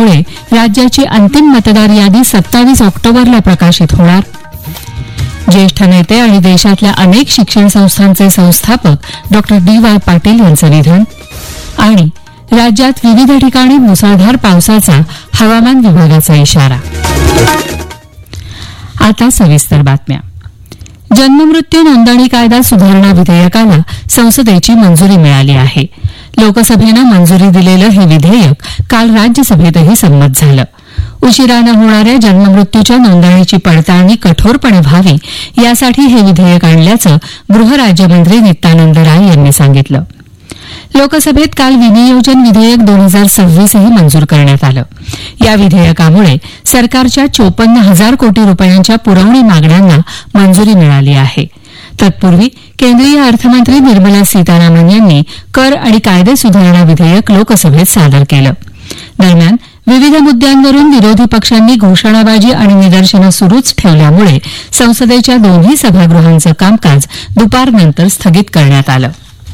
यामुळे राज्याची अंतिम मतदार यादी 27 ऑक्टोबरला प्रकाशित होणार. ज्येष्ठ नेते आणि देशातल्या अनेक शिक्षण संस्थांचे संस्थापक डॉ. डी.वाय. पाटील यांचं निधन. आणि राज्यात विविध ठिकाणी मुसळधार पावसाचा हवामान विभागाचा इशारा. आता सविस्तर बातम्या. जन्ममृत्यू नोंदणी कायदा सुधारणा विधेयकाला संसदेची मंजुरी मिळाली आहे. लोकसभेनं मंजुरी दिलेलं हे विधेयक काल राज्यसभेतही संमत झालं. उशिरानं होणाऱ्या जन्ममृत्यूच्या नोंदणीची पडताळणी कठोरपणे व्हावी यासाठी हे विधेयक आणल्याचं गृहराज्यमंत्री नित्यानंद राय यांनी सांगितलं. लोकसभेत काल विनियोजन विधेयक 2026ही मंजूर करण्यात आलं. या विधेयकामुळे सरकारच्या 54,000 कोटी रुपयांच्या पुरवणी मागण्यांना मंजुरी मिळाली आहे. तत्पूर्वी केंद्रीय अर्थमंत्री निर्मला सीतारामन यांनी कर आणि कायदे सुधारणा विधेयक लोकसभेत सादर केलं. दरम्यान विविध मुद्द्यांवरून विरोधी पक्षांनी घोषणाबाजी आणि निदर्शनं सुरूच ठेवल्यामुळे संसदेच्या दोन्ही सभागृहांचं कामकाज दुपारनंतर स्थगित करण्यात आलं.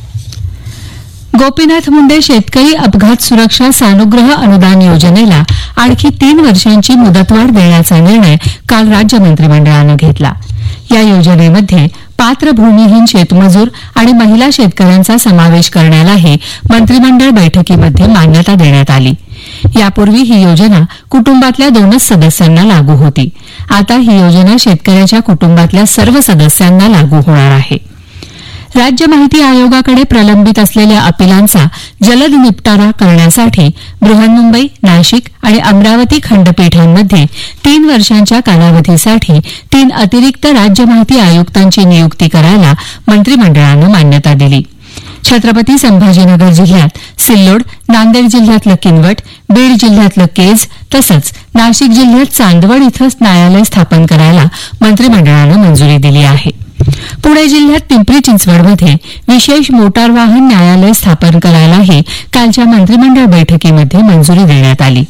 गोपीनाथ मुंडे शेतकरी अपघात सुरक्षा सानुग्रह अनुदान योजनेला आणखी 3 वर्षांची मुदतवाढ देण्याचा निर्णय काल राज्य मंत्रिमंडळानं घेतला. या योजनेमध्ये पात्र भूमिहीन शेतमजूर आणि महिला शेतकऱ्यांचा समावेश करण्यालाही मंत्रिमंडळ बैठकीमध्ये मान्यता देण्यात आली. यापूर्वी ही योजना कुटुंबातल्या 2च सदस्यांना लागू होती. आता ही योजना शेतकऱ्याच्या कुटुंबातल्या सर्व सदस्यांना लागू होणार आहे. राज्य माहिती आयोगाकडे प्रलंबित असलेल्या अपिलांचा जलद निपटारा करण्यासाठी बृहन्मुंबई, नाशिक आणि अमरावती खंडपीठांमध्ये 3 वर्षांच्या कालावधीसाठी 3 अतिरिक्त राज्य माहिती आयुक्तांची नियुक्ती करायला मंत्रिमंडळानं मान्यता दिली. छत्रपती संभाजीनगर जिल्ह्यात सिल्लोड, नांदेड जिल्ह्यातलं किनवट, बीड जिल्ह्यातलं केज तसंच नाशिक जिल्ह्यात चांदवड इथं न्यायालय स्थापन करायला मंत्रिमंडळानं मंजुरी दिली आहे. पुणे जिल्ह्यात पिंपरी चिंचवडमध्ये विशेष मोटार वाहन न्यायालय स्थापन करायलाही कालच्या मंत्रिमंडळ बैठकीमध्ये मंजुरी देण्यात आली.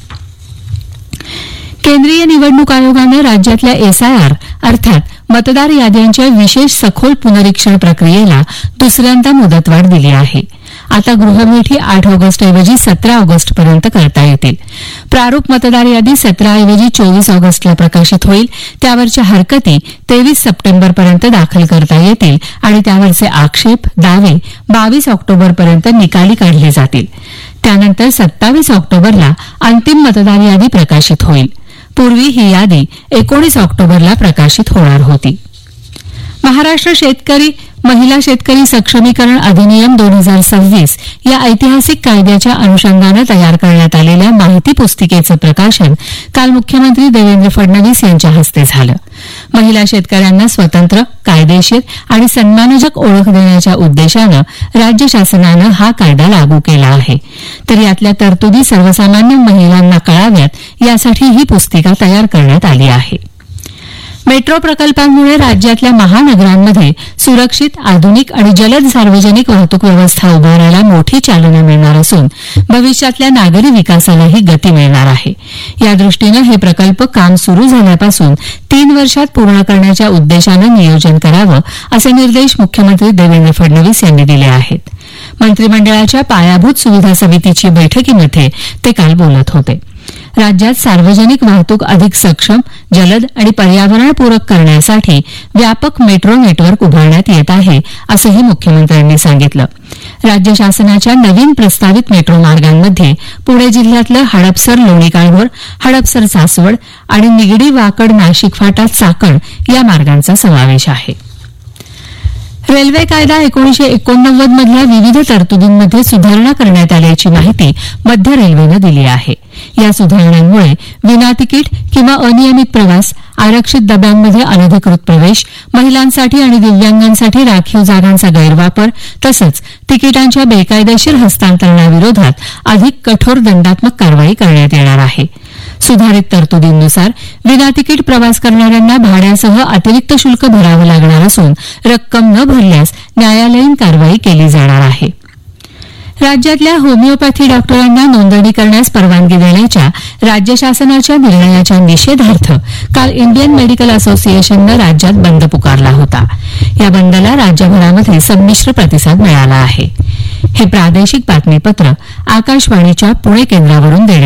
केंद्रीय निवडणूक आयोगानं राज्यातल्या एसआयआर अर्थात मतदार याद्यांच्या विशेष सखोल पुनरीक्षण प्रक्रियेला दुसऱ्यांदा मुदतवाढ दिली आहे. आता गृहभेटी 8 ऑगस्टऐवजी 17 ऑगस्टपर्यंत करता येतील. प्रारूप मतदार यादी 17 ऐवजी 24 ऑगस्टला प्रकाशित होईल. त्यावरच्या हरकती 23 सप्टेंबरपर्यंत दाखल करता येतील आणि त्यावरचे आक्षेप, दावे 22 ऑक्टोबरपर्यंत निकाली काढले जातील. त्यानंतर 27 ऑक्टोबरला अंतिम मतदार यादी प्रकाशित होईल. पूर्वी ही यादी 19 ऑक्टोबरला प्रकाशित होणार होती. महाराष्ट्र शेतकरी महिला शेतकरी सक्षमीकरण अधिनियम 2026 या ऐतिहासिक कायद्याच्या अनुषंगानं तयार करण्यात आलेल्या माहिती पुस्तिकेचं प्रकाशन काल मुख्यमंत्री देवेंद्र फडणवीस यांच्या हस्ते झालं. महिला शेतकऱ्यांना स्वतंत्र, कायदेशीर आणि सन्मानजक ओळख देण्याच्या उद्देशानं राज्य शासनानं हा कायदा लागू केला आहे. तर यातल्या तरतुदी सर्वसामान्य महिलांना कळाव्यात यासाठी ही पुस्तिका तयार करण्यात आली आहे. मेट्रो प्रकल्पांमुळे राज्यातल्या महानगरांमध्ये सुरक्षित, आधुनिक आणि जलद सार्वजनिक वाहतूक व्यवस्था उभारायला मोठी चालना मिळणार असून भविष्यातल्या नागरी विकासालाही गती मिळणार आहे. या दृष्टीनं हे प्रकल्प काम सुरू झाल्यापासून 3 वर्षात पूर्ण करण्याच्या उद्देशानं नियोजन करावं असे निर्देश मुख्यमंत्री देवेंद्र फडणवीस यांनी दिले आहेत. मंत्रिमंडळाच्या पायाभूत सुविधा समितीची बैठकीमध्ये ते काल बोलत होते. राज्यात सार्वजनिक वाहतूक अधिक सक्षम, जलद आणि पर्यावरणपूरक करण्यासाठी व्यापक मेट्रो नेटवर्क उभारण्यात येत आहे असंही मुख्यमंत्र्यांनी सांगितलं. राज्य शासनाच्या नवीन प्रस्तावित मेट्रो मार्गांमध्ये पुणे जिल्ह्यातलं हडपसर लोणी काळभोर, हडपसर सासवड आणि निगडी वाकड नाशिक फाटा चाकण या मार्गांचा समावेश आहे. रेल्वे कायदा 1989 मधल्या विविध तरतुदींमध्ये सुधारणा करण्यात आल्याची माहिती मध्य रेल्वेनं दिली आहे. या सुधारणांमुळे विना तिकीट किंवा अनियमित प्रवास, आरक्षित डब्यांमध्ये अनधिकृत प्रवेश, महिलांसाठी आणि दिव्यांगांसाठी राखीव जागांचा गैरवापर तसंच तिकिटांच्या बेकायदेशीर हस्तांतरणाविरोधात अधिक कठोर दंडात्मक कारवाई करण्यात येणार आहे. सुधारित तरतुदींनुसार विना तिकीट प्रवास करणाऱ्यांना भाड्यासह अतिरिक्त शुल्क भरावं लागणार असून रक्कम न भरल्यास न्यायालयीन कारवाई केली जाणार आहे. राज्यातल्या होमिओपॅथी डॉक्टरांना नोंदणी करण्यास परवानगी देण्याच्या राज्य शासनाच्या निर्णयाच्या निषेधार्थ काल इंडियन मेडिकल असोसिएशननं राज्यात बंद पुकारला होता. या बंदला राज्यभरामध्ये संमिश्र प्रतिसाद मिळाला आहे. हे प्रादेशिक बातमीपत्र आकाशवाणीच्या पुणे केंद्रावरून देण्यात